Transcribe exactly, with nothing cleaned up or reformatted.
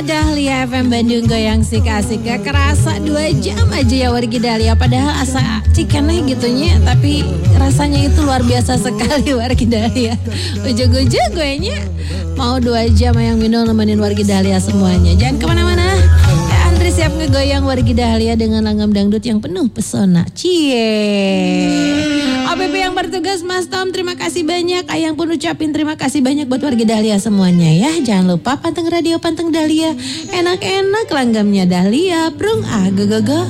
Dahlia F M Bandung goyang sik-asik, gak kerasa dua jam aja ya wargi Dahlia. Padahal asa cikeneh gitunya, tapi rasanya itu luar biasa sekali wargi Dahlia. Ujung-ujung gue nya mau dua jam yang minum nemenin wargi Dahlia semuanya. Jangan kemana-mana. Andri siap ngegoyang wargi Dahlia dengan langgam dangdut yang penuh pesona. Cie. O B P yang bertugas Mas Tom, terima kasih banyak. Ayang pun ucapin terima kasih banyak buat warga Dahlia semuanya ya. Jangan lupa panteng radio, panteng Dahlia. Enak-enak langgamnya Dahlia. Prung ah go go go.